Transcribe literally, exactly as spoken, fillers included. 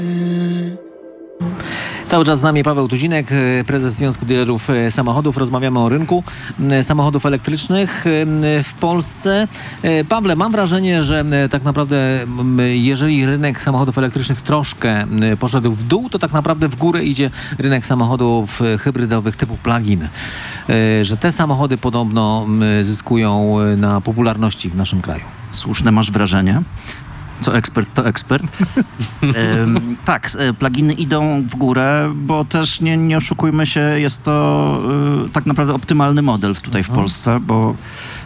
Cały czas z nami Paweł Tuzinek, prezes Związku Dealerów Samochodów. Rozmawiamy o rynku samochodów elektrycznych w Polsce. Pawle, mam wrażenie, że tak naprawdę jeżeli rynek samochodów elektrycznych troszkę poszedł w dół, to tak naprawdę w górę idzie rynek samochodów hybrydowych typu plug-in. Że te samochody podobno zyskują na popularności w naszym kraju. Słuszne masz wrażenie. Co ekspert, to ekspert. Ym, tak, pluginy idą w górę, bo też nie, nie oszukujmy się, jest to y, tak naprawdę optymalny model tutaj w Polsce, bo